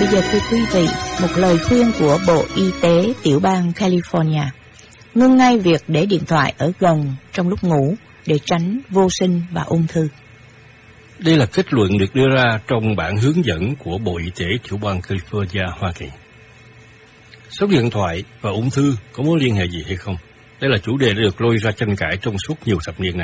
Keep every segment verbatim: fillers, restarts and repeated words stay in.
giờ thưa quý vị, một lời khuyên của Bộ Y tế tiểu bang California: ngưng ngay việc để điện thoại ở gần trong lúc ngủ để tránh vô sinh và ung thư. Đây là kết luận được đưa ra trong bản hướng dẫn của Bộ Y tế tiểu bang California, Hoa Kỳ. Sóng điện thoại và ung thư có mối liên hệ gì hay không? Đây là chủ đề đã được lôi ra tranh cãi trong suốt nhiều thập niên này.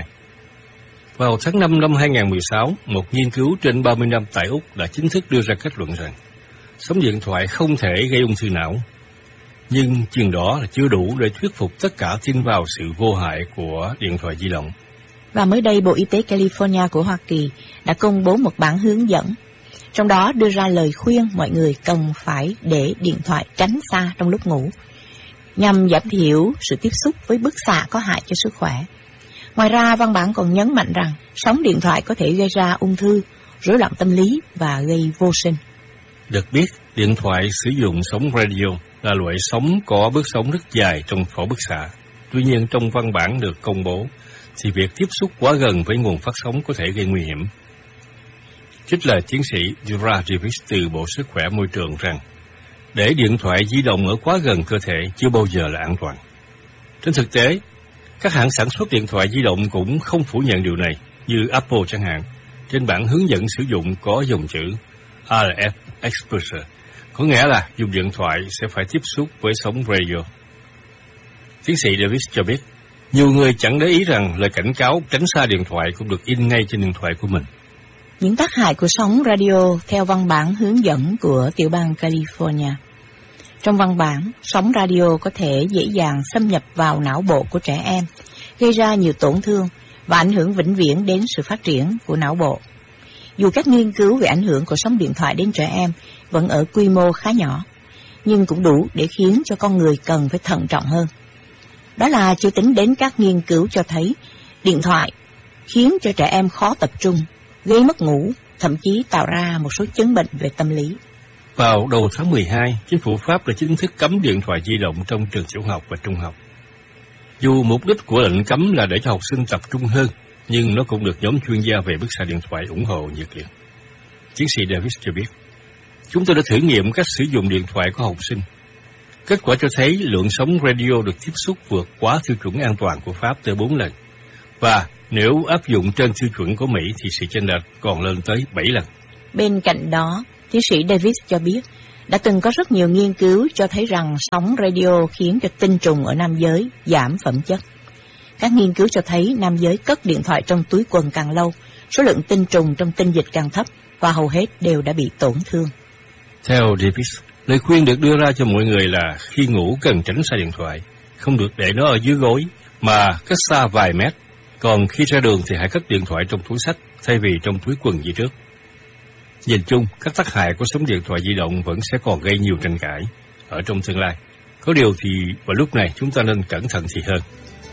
Vào tháng năm năm hai không một sáu, một nghiên cứu trên ba mươi năm tại Úc đã chính thức đưa ra kết luận rằng sóng điện thoại không thể gây ung thư não. Nhưng chừng đó là chưa đủ để thuyết phục tất cả tin vào sự vô hại của điện thoại di động. Và mới đây, Bộ Y tế California của Hoa Kỳ đã công bố một bản hướng dẫn, trong đó đưa ra lời khuyên mọi người cần phải để điện thoại tránh xa trong lúc ngủ, nhằm giảm thiểu sự tiếp xúc với bức xạ có hại cho sức khỏe. Ngoài ra, văn bản còn nhấn mạnh rằng sóng điện thoại có thể gây ra ung thư, rối loạn tâm lý và gây vô sinh. Được biết, điện thoại sử dụng sóng radio là loại sóng có bước sóng rất dài trong phổ bức xạ. Tuy nhiên, trong văn bản được công bố, thì việc tiếp xúc quá gần với nguồn phát sóng có thể gây nguy hiểm. Trích lời tiến sĩ Dura Davis từ Bộ Sức khỏe Môi trường rằng, để điện thoại di động ở quá gần cơ thể chưa bao giờ là an toàn. Trên thực tế, các hãng sản xuất điện thoại di động cũng không phủ nhận điều này, như Apple chẳng hạn. Trên bản hướng dẫn sử dụng có dòng chữ rờ ép Exposure, có nghĩa là dùng điện thoại sẽ phải tiếp xúc với sóng radio. Tiến sĩ Davis cho biết, nhiều người chẳng để ý rằng lời cảnh cáo tránh xa điện thoại cũng được in ngay trên điện thoại của mình. Những tác hại của sóng radio theo văn bản hướng dẫn của tiểu bang California. Trong văn bản, sóng radio có thể dễ dàng xâm nhập vào não bộ của trẻ em, gây ra nhiều tổn thương và ảnh hưởng vĩnh viễn đến sự phát triển của não bộ. Dù các nghiên cứu về ảnh hưởng của sóng điện thoại đến trẻ em vẫn ở quy mô khá nhỏ, nhưng cũng đủ để khiến cho con người cần phải thận trọng hơn. Đó là chưa tính đến các nghiên cứu cho thấy điện thoại khiến cho trẻ em khó tập trung, gây mất ngủ, thậm chí tạo ra một số chứng bệnh về tâm lý. Vào đầu tháng mười hai, chính phủ Pháp đã chính thức cấm điện thoại di động trong trường tiểu học và trung học. Dù mục đích của lệnh cấm là để cho học sinh tập trung hơn, nhưng nó cũng được nhóm chuyên gia về bức xạ điện thoại ủng hộ nhiệt liệt. Tiến sĩ Davis cho biết, chúng tôi đã thử nghiệm cách sử dụng điện thoại của học sinh. Kết quả cho thấy lượng sóng radio được tiếp xúc vượt quá tiêu chuẩn an toàn của Pháp tới bốn lần. Và nếu áp dụng trên tiêu chuẩn của Mỹ thì sự chênh lệch còn lên tới bảy lần. Bên cạnh đó, tiến sĩ Davis cho biết, đã từng có rất nhiều nghiên cứu cho thấy rằng sóng radio khiến cho tinh trùng ở nam giới giảm phẩm chất. Các nghiên cứu cho thấy nam giới cất điện thoại trong túi quần càng lâu, số lượng tinh trùng trong tinh dịch càng thấp và hầu hết đều đã bị tổn thương. Theo Davis, lời khuyên được đưa ra cho mọi người là khi ngủ cần tránh xa điện thoại, không được để nó ở dưới gối mà cách xa vài mét. Còn khi ra đường thì hãy cất điện thoại trong túi xách thay vì trong túi quần như trước. Nhìn chung, các tác hại của sóng điện thoại di động vẫn sẽ còn gây nhiều tranh cãi ở trong tương lai. Có điều thì vào lúc này chúng ta nên cẩn thận thì hơn.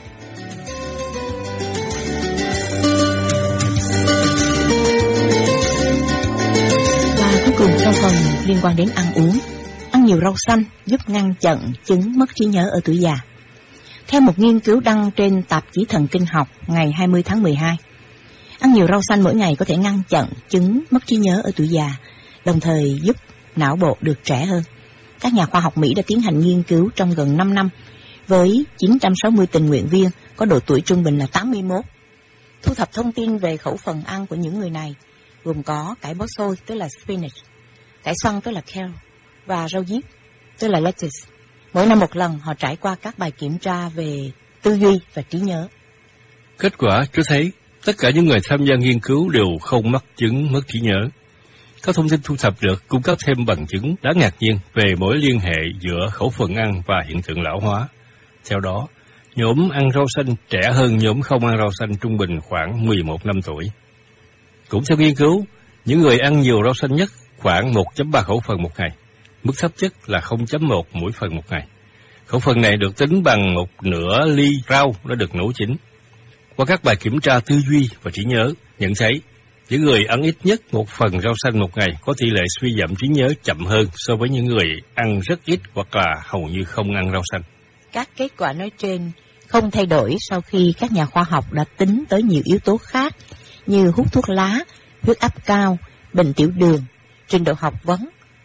Và cuối cùng trong phần liên quan đến ăn uống, ăn nhiều rau xanh giúp ngăn chặn chứng mất trí nhớ ở tuổi già. Theo một nghiên cứu đăng trên tạp chí Thần kinh học ngày hai mươi tháng mười hai, ăn nhiều rau xanh mỗi ngày có thể ngăn chặn chứng mất trí nhớ ở tuổi già, đồng thời giúp não bộ được trẻ hơn. Các nhà khoa học Mỹ đã tiến hành nghiên cứu trong gần năm năm với chín trăm sáu mươi tình nguyện viên có độ tuổi trung bình là tám mươi mốt. Thu thập thông tin về khẩu phần ăn của những người này, gồm có cải bó xôi tức là spinach, cải xoăn tức là kale và rau diếp tức là lettuce. Mỗi năm một lần họ trải qua các bài kiểm tra về tư duy và trí nhớ. Kết quả cho thấy tất cả những người tham gia nghiên cứu đều không mắc chứng mất trí nhớ. Các thông tin thu thập được cung cấp thêm bằng chứng đáng ngạc nhiên về mối liên hệ giữa khẩu phần ăn và hiện tượng lão hóa. Theo đó, nhóm ăn rau xanh trẻ hơn nhóm không ăn rau xanh trung bình khoảng mười một năm tuổi. Cũng theo nghiên cứu, những người ăn nhiều rau xanh nhất khoảng một phẩy ba khẩu phần một ngày. Mức thấp nhất là không phẩy một mỗi phần một ngày. Khẩu phần này được tính bằng một nửa ly rau đã được nấu chín. Qua các bài kiểm tra tư duy và trí nhớ, nhận thấy những người ăn ít nhất một phần rau xanh một ngày có tỷ lệ suy giảm trí nhớ chậm hơn so với những người ăn rất ít hoặc là hầu như không ăn rau xanh. Các kết quả nói trên không thay đổi sau khi các nhà khoa học đã tính tới nhiều yếu tố khác như hút thuốc lá, huyết áp cao, bệnh tiểu đường, trình độ học vấn,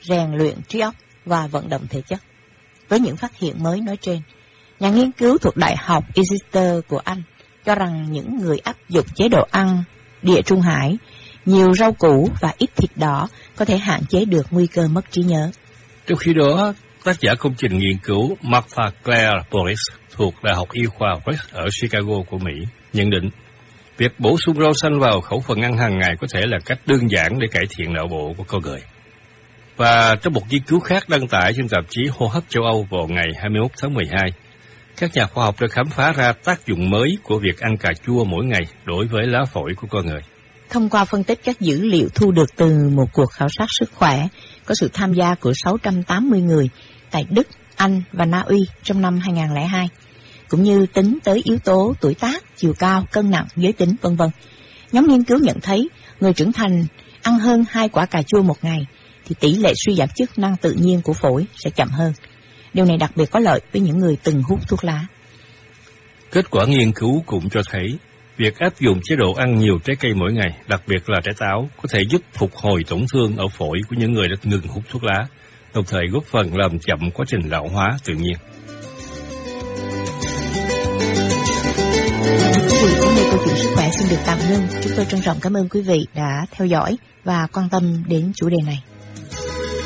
rèn luyện trí óc và vận động thể chất. Với những phát hiện mới nói trên, nhà nghiên cứu thuộc Đại học Exeter của Anh cho rằng những người áp dụng chế độ ăn Địa Trung Hải, nhiều rau củ và ít thịt đỏ có thể hạn chế được nguy cơ mất trí nhớ. Trong khi đó, tác giả công trình nghiên cứu Martha Claire Boris thuộc Đại học Y khoa West ở Chicago của Mỹ nhận định, việc bổ sung rau xanh vào khẩu phần ăn hàng ngày có thể là cách đơn giản để cải thiện não bộ của con người. Và trong một nghiên cứu khác đăng tải trên tạp chí Hô hấp châu Âu vào ngày hai mươi mốt tháng mười hai, các nhà khoa học đã khám phá ra tác dụng mới của việc ăn cà chua mỗi ngày đối với lá phổi của con người. Thông qua phân tích các dữ liệu thu được từ một cuộc khảo sát sức khỏe có sự tham gia của sáu trăm tám mươi người tại Đức, Anh và Na Uy trong năm hai không không hai, cũng như tính tới yếu tố tuổi tác, chiều cao, cân nặng, giới tính, vân vân. Nhóm nghiên cứu nhận thấy người trưởng thành ăn hơn hai quả cà chua một ngày thì tỷ lệ suy giảm chức năng tự nhiên của phổi sẽ chậm hơn. Điều này đặc biệt có lợi với những người từng hút thuốc lá. Kết quả nghiên cứu cũng cho thấy việc áp dụng chế độ ăn nhiều trái cây mỗi ngày, đặc biệt là trái táo, có thể giúp phục hồi tổn thương ở phổi của những người đã ngừng hút thuốc lá, đồng thời góp phần làm chậm quá trình lão hóa tự nhiên. Quý vị, đến đây câu chuyện sức khỏe xin được tạm ngưng. Chúng tôi trân trọng cảm ơn quý vị đã theo dõi và quan tâm đến chủ đề này.